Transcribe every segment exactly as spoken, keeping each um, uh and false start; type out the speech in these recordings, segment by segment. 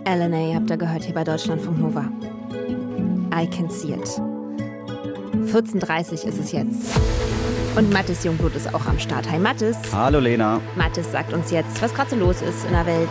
L N A habt ihr gehört hier bei Deutschlandfunk Nova. I can see it. vierzehn Uhr dreißig ist es jetzt. Und Mathis Jungblut ist auch am Start. Hi Mathis. Hallo Lena. Mathis sagt uns jetzt, was gerade so los ist in der Welt.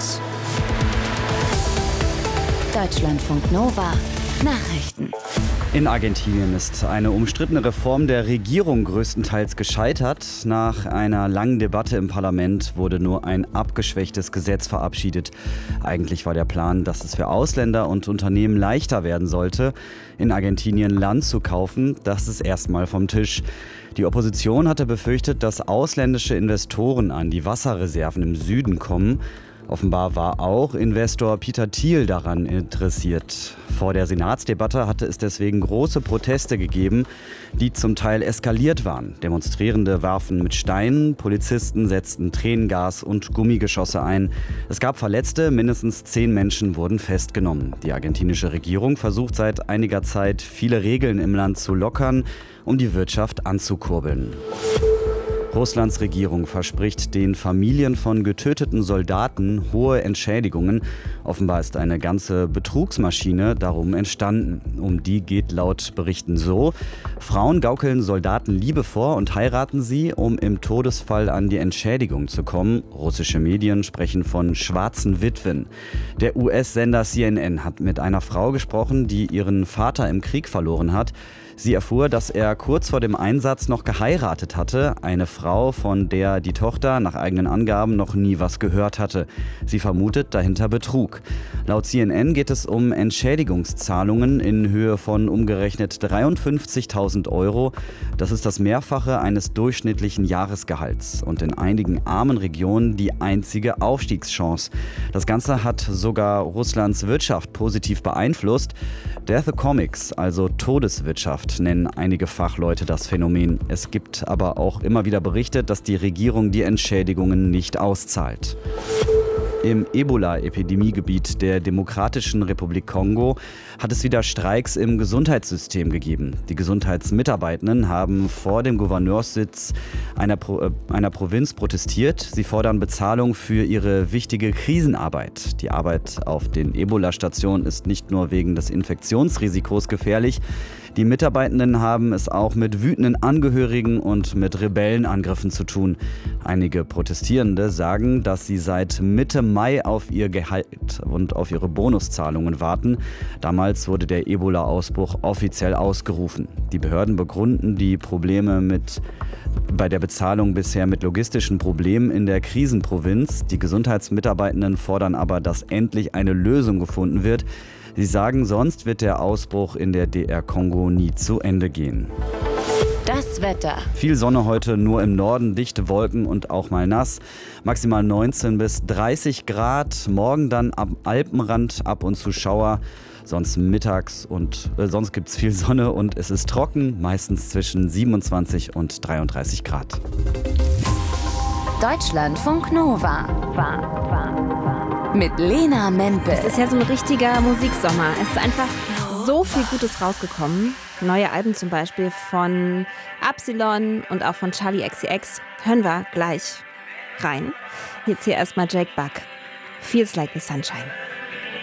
Deutschlandfunk Nova. Nachrichten. In Argentinien ist eine umstrittene Reform der Regierung größtenteils gescheitert. Nach einer langen Debatte im Parlament wurde nur ein abgeschwächtes Gesetz verabschiedet. Eigentlich war der Plan, dass es für Ausländer und Unternehmen leichter werden sollte, in Argentinien Land zu kaufen. Das ist erstmal vom Tisch. Die Opposition hatte befürchtet, dass ausländische Investoren an die Wasserreserven im Süden kommen. Offenbar war auch Investor Peter Thiel daran interessiert. Vor der Senatsdebatte hatte es deswegen große Proteste gegeben, die zum Teil eskaliert waren. Demonstrierende warfen mit Steinen, Polizisten setzten Tränengas und Gummigeschosse ein. Es gab Verletzte, mindestens zehn Menschen wurden festgenommen. Die argentinische Regierung versucht seit einiger Zeit, viele Regeln im Land zu lockern, um die Wirtschaft anzukurbeln. Russlands Regierung verspricht den Familien von getöteten Soldaten hohe Entschädigungen. Offenbar ist eine ganze Betrugsmaschine darum entstanden. Um die geht laut Berichten so: Frauen gaukeln Soldaten Liebe vor und heiraten sie, um im Todesfall an die Entschädigung zu kommen. Russische Medien sprechen von schwarzen Witwen. Der U S-Sender C N N hat mit einer Frau gesprochen, die ihren Vater im Krieg verloren hat. Sie erfuhr, dass er kurz vor dem Einsatz noch geheiratet hatte. Eine Frau, von der die Tochter nach eigenen Angaben noch nie was gehört hatte. Sie vermutet dahinter Betrug. Laut C N N geht es um Entschädigungszahlungen in Höhe von umgerechnet dreiundfünfzigtausend Euro. Das ist das Mehrfache eines durchschnittlichen Jahresgehalts und in einigen armen Regionen die einzige Aufstiegschance. Das Ganze hat sogar Russlands Wirtschaft positiv beeinflusst. Death Comics, also Todeswirtschaft, nennen einige Fachleute das Phänomen. Es gibt aber auch immer wieder Berichte, dass die Regierung die Entschädigungen nicht auszahlt. Im Ebola-Epidemiegebiet der Demokratischen Republik Kongo hat es wieder Streiks im Gesundheitssystem gegeben. Die Gesundheitsmitarbeitenden haben vor dem Gouverneurssitz einer, Pro, äh, einer Provinz protestiert. Sie fordern Bezahlung für ihre wichtige Krisenarbeit. Die Arbeit auf den Ebola-Stationen ist nicht nur wegen des Infektionsrisikos gefährlich. Die Mitarbeitenden haben es auch mit wütenden Angehörigen und mit Rebellenangriffen zu tun. Einige Protestierende sagen, dass sie seit Mitte Mai auf ihr Gehalt und auf ihre Bonuszahlungen warten. Damals wurde der Ebola-Ausbruch offiziell ausgerufen. Die Behörden begründen die Probleme mit, bei der Bezahlung bisher mit logistischen Problemen in der Krisenprovinz. Die Gesundheitsmitarbeitenden fordern aber, dass endlich eine Lösung gefunden wird. Sie sagen, sonst wird der Ausbruch in der D R Kongo nie zu Ende gehen. Das Wetter. Viel Sonne heute, nur im Norden, dichte Wolken und auch mal nass. Maximal neunzehn bis dreißig Grad. Morgen dann am Alpenrand ab und zu Schauer. Sonst mittags und äh, sonst gibt es viel Sonne und es ist trocken, meistens zwischen siebenundzwanzig und dreiunddreißig Grad. Deutschlandfunk Nova. War, war, war. Mit Lena Mempel. Es ist ja so ein richtiger Musiksommer. Es ist einfach so viel Gutes rausgekommen. Neue Alben zum Beispiel von Absilon und auch von Charli X C X. Hören wir gleich rein. Jetzt hier erstmal Jake Buck. Feels like the sunshine.